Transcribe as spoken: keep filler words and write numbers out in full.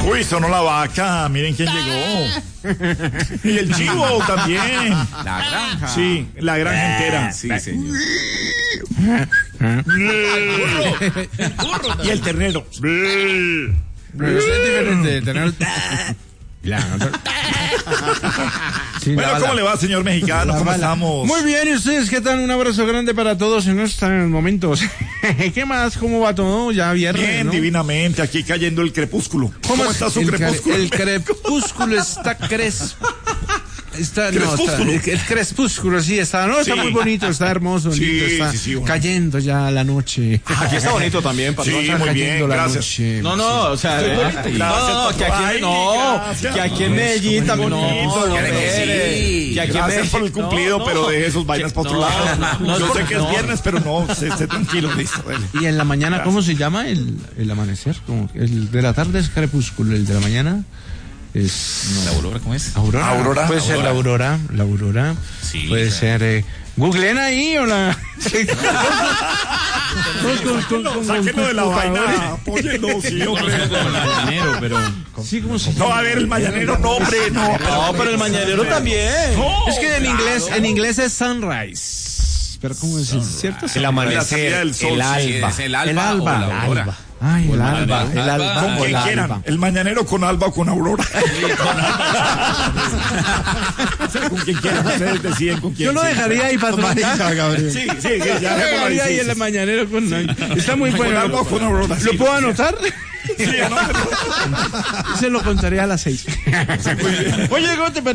Uy, sonó la vaca, miren quién llegó. Y el chivo también. La granja. Sí, la granja entera. Sí, señor. Y el ternero. Pero eso es diferente. Tener... Bueno, ¿cómo le va, señor mexicano? ¿Cómo estamos? Muy bien, ¿y ustedes qué tal? Un abrazo grande para todos en estos momentos. ¿Qué más? ¿Cómo va todo? Ya viernes, Bien, ¿no? divinamente, aquí cayendo el crepúsculo. ¿Cómo, ¿Cómo está su el crepúsculo? El crepúsculo está crespo. Está, no, está, el, el crepúsculo, sí, está, no, está sí. muy bonito, está hermoso, sí, lindo, está sí, sí, bueno. cayendo ya la noche. Aquí está bonito también, patrón. Sí, muy bien, gracias. Noche, no, no, o sea, sí, eh, no, no, que aquí, no, que aquí en Medellín también, no, no, no, sí. que aquí en Medellín por el cumplido, no, pero no, de esos vainas para otro lado. No, no, Yo no, sé que es viernes, pero no, se, se tranquilo, listo. Dale. Y en la mañana, gracias. ¿Cómo se llama el, el amanecer? ¿Cómo? El de la tarde es crepúsculo, el de la mañana es no. ¿La aurora cómo es? Aurora, aurora puede aurora. ser la aurora, la aurora, sí, puede claro. ser eh, googleen ahí o la sáquenlo de la vaina, apóyenlo, sí, hombre. El mañanero, pero sí, como si no, a ver, el mañanero no, hombre, no, no, pero el mañanero también. No, es que en claro. inglés, en inglés es sunrise. Pero cómo es, ¿cierto? El amanecer, el, sol, el alba, sí, el alba, el alba, o la aurora. Ay, el, el alba, alba, el alba, con quien quieran, alba. El mañanero con alba o con aurora. O sea, con quien quieran, ustedes deciden con quién. Yo lo dejaría ahí para tomar. Gabriel. Sí, sí, sí, ya lo dejaría ahí en el mañanero con está muy bueno. Con alba o con aurora. ¿Lo puedo anotar? Sí, no, se lo contaré a las seis. Sí, muy bien. Oye, ¿cómo te